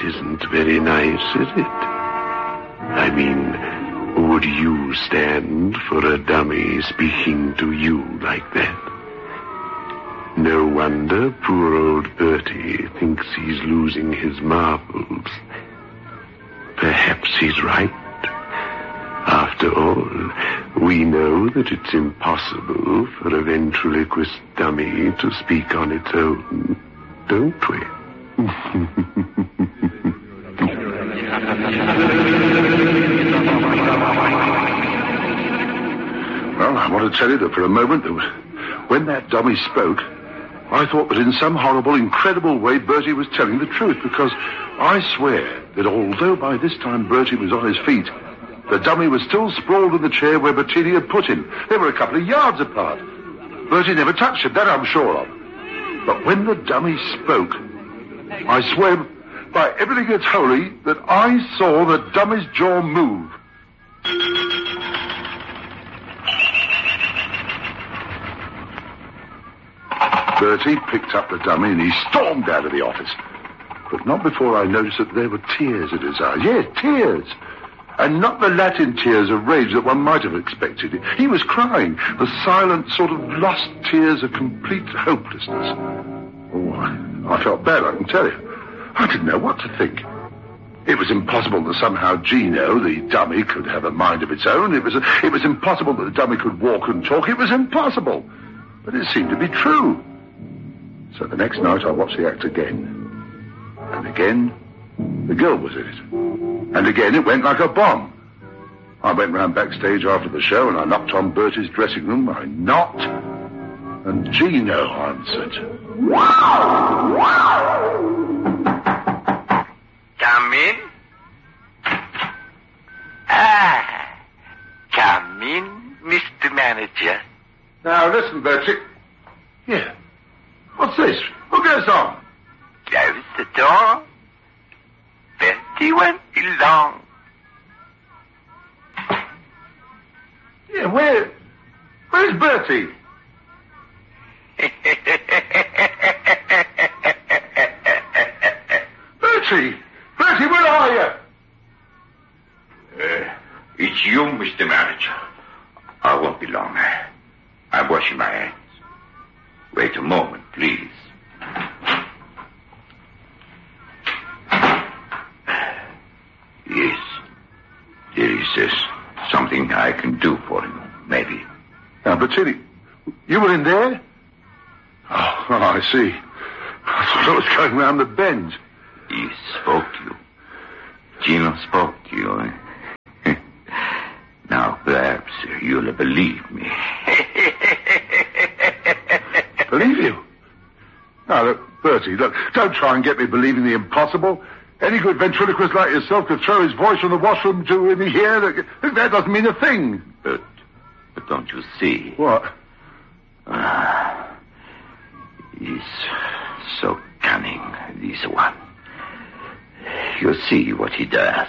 isn't very nice, is it? I mean, would you stand for a dummy speaking to you like that? No wonder poor old Bertie thinks he's losing his marbles. Perhaps he's right. After all, we know that it's impossible for a ventriloquist dummy to speak on its own, don't we? Well, I want to tell you that for a moment, when that dummy spoke, I thought that in some horrible, incredible way Bertie was telling the truth, because I swear that although by this time Bertie was on his feet, the dummy was still sprawled in the chair where Bettini had put him. They were a couple of yards apart. Bertie never touched him, that I'm sure of. But when the dummy spoke, I swear by everything that's holy that I saw the dummy's jaw move. Bertie picked up the dummy and he stormed out of the office. But not before I noticed that there were tears in his eyes. Yes, tears. And not the Latin tears of rage that one might have expected. He was crying, the silent sort of lost tears of complete hopelessness. Oh, I felt bad, I can tell you. I didn't know what to think. It was impossible that somehow Gino, the dummy, could have a mind of its own. It was impossible that the dummy could walk and talk. It was impossible. But it seemed to be true. So the next night I watched the act again. And again, the girl was in it. And again it went like a bomb. I went round backstage after the show and I knocked on Bertie's dressing room. I knocked, and Gino answered. Come in. Come in, Mr. Manager. Now listen, Bertie. Yeah. What's this? What goes on? Close the door. Bertie won't be long. Yeah, where's Bertie? Bertie! Bertie, where are you? It's you, Mr. Manager. I won't be long. I'm washing my hands. Wait a moment, please. Yes. There is something I can do for you, maybe. Now, Bettini, you were in there? Oh, I see. I thought I was going round the bend. He spoke to you. Gino spoke to you. Now, perhaps you'll believe me. Believe you? Now, look, Bertie, look, don't try and get me believing the impossible. Any good ventriloquist like yourself could throw his voice from the washroom to in here. That doesn't mean a thing. But don't you see? What? He's so cunning, this one. You see what he does.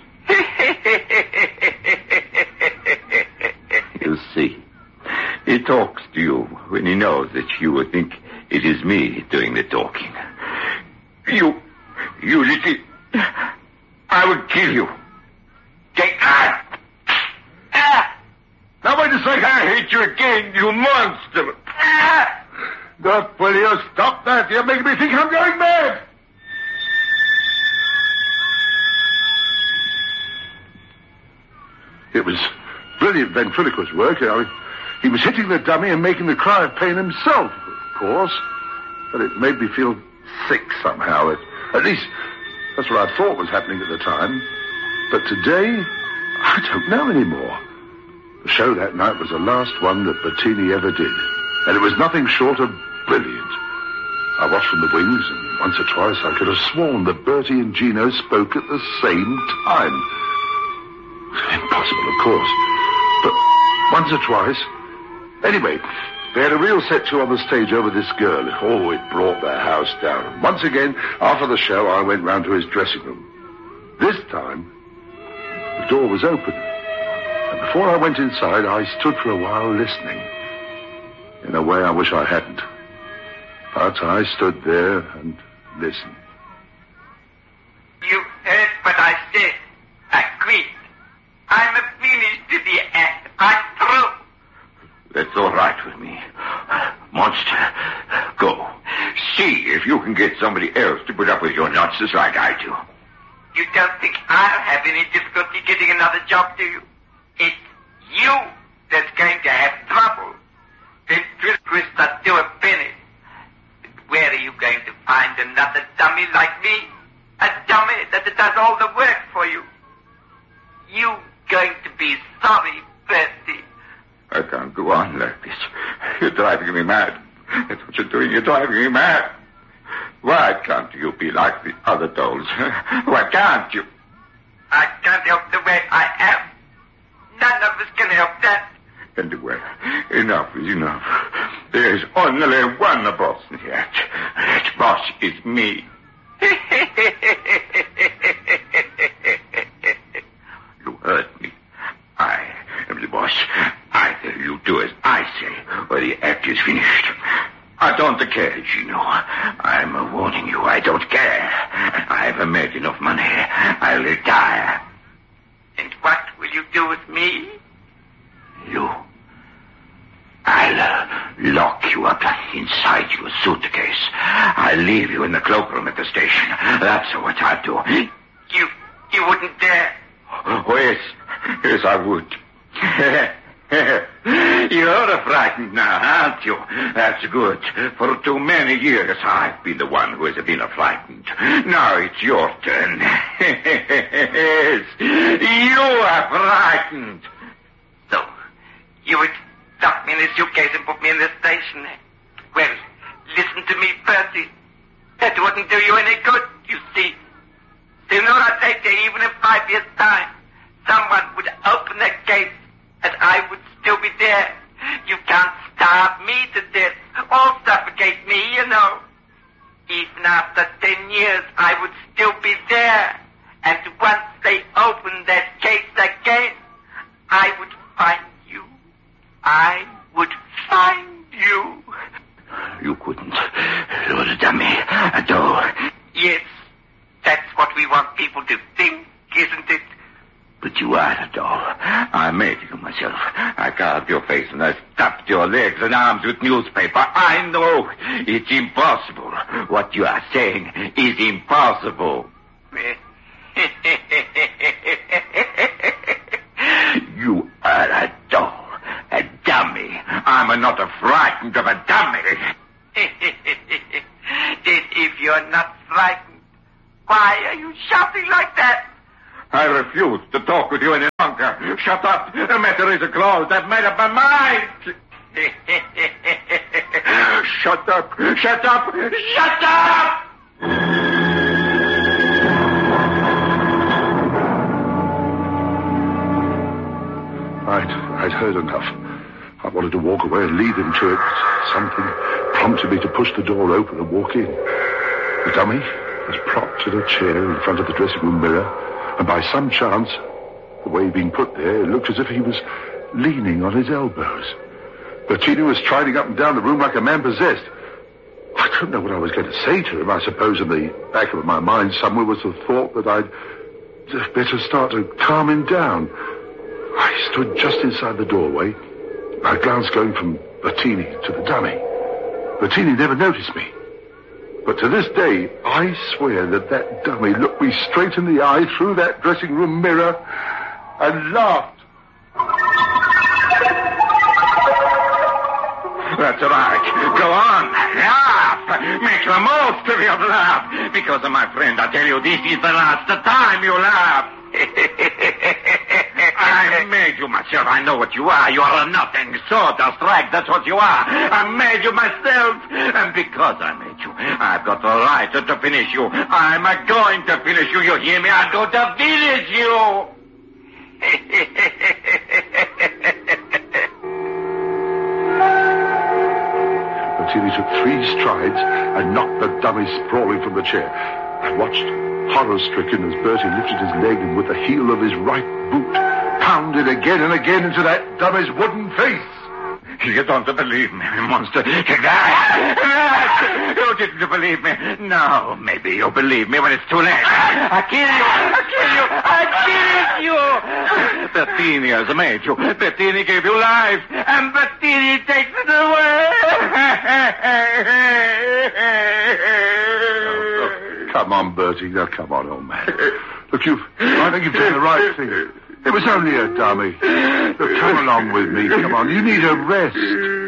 You see, he talks to you when he knows that you will think it is me doing the talking. You little... I will kill you. Take that. Now wait a second, I hate you again, you monster. Doc, will you stop that? You're making me think I'm going mad. It was brilliant ventriloquist work. He was hitting the dummy and making the cry of pain himself, of course. But it made me feel sick somehow. At least, that's what I thought was happening at the time. But today, I don't know anymore. The show that night was the last one that Bettini ever did. And it was nothing short of brilliant. I watched from the wings, and once or twice I could have sworn that Bertie and Gino spoke at the same time. Impossible, of course. But once or twice... Anyway, they had a real set to on the stage over this girl. Oh, it brought their house down. And once again, after the show, I went round to his dressing room. This time, the door was open. And before I went inside, I stood for a while listening. In a way I wish I hadn't. But I stood there and listened. You Go. See if you can get somebody else to put up with your nonsense like I do. You don't think I'll have any difficulty getting another job, do you? It's you that's going to have trouble. Then Trista do a penny. But where are you going to find another dummy like me? A dummy that does all the work for you. You going to be sorry, Bertie. I can't go on like this. You're driving me mad. That's what you're doing. You're driving me mad. Why can't you be like the other dolls? Why can't you? I can't help the way I am. None of us can help that. And well, enough is enough. There's only one boss here. That boss is me. You hurt me. I am the boss. Either you do as I say, or the act is finished. I don't care, Gino. I'm warning you, I don't care. I've made enough money. I'll retire. And what will you do with me? You. I'll lock you up inside your suitcase. I'll leave you in the cloakroom at the station. That's what I'll do. You wouldn't dare. Oh, yes. Yes, I would. You're frightened now, aren't you? That's good. For too many years, I've been the one who has been frightened. Now it's your turn. Yes, you are frightened. So, you would stuff me in a suitcase and put me in the station. Well, listen to me, Percy. That wouldn't do you any good, you see. Sooner or later, even in 5 years' time, someone would open that gate and I would still be there. You can't starve me to death or suffocate me, you know. Even after 10 years, I would still be there. And once they open that gate again, I would find you. I would find you. You couldn't. You're a dummy. A doll. Yes, that's what we want people to think, isn't it? But you are a doll. I made you myself. I carved your face and I stuffed your legs and arms with newspaper. I know it's impossible. What you are saying is impossible. You are a doll. A dummy. I'm not frightened of a dummy. If you're not frightened, why are you shouting like that? I refuse to talk with you any longer. Shut up. The matter is closed. I've made up my mind. Shut up. Shut up. Shut up! I'd heard enough. I wanted to walk away and leave him to it. Something prompted me to push the door open and walk in. The dummy was propped in a chair in front of the dressing room mirror, and by some chance, the way he'd been put there, it looked as if he was leaning on his elbows. Bertini was striding up and down the room like a man possessed. I don't know what I was going to say to him. I suppose in the back of my mind somewhere was the thought that I'd better start to calm him down. I stood just inside the doorway, my glance going from Bertini to the dummy. Bertini never noticed me. But to this day, I swear that dummy looked me straight in the eye through that dressing room mirror and laughed. That's right. Go on. Laugh. Make the most of your laugh. Because, my friend, I tell you, this is the last time you laugh. I made you myself. I know what you are. You are nothing. Sawdust rag. That's what you are. I made you myself. And because I made you, I've got the right to finish you. I'm going to finish you. You hear me? I'm going to finish you. Bertini took 3 strides and knocked the dummy sprawling from the chair. I watched, horror-stricken, as Bertie lifted his leg and with the heel of his right boot pounded again and again into that dummy's wooden face. You don't believe me, monster. You didn't believe me. No, maybe you'll believe me when it's too late. I kill you. Bertini has made you. Bertini gave you life. And Bertini takes it away. come on, Bertie. Now, come on, old man. Look, I think you've done the right thing. It was only a dummy. Look, come along with me. Come on, you need a rest.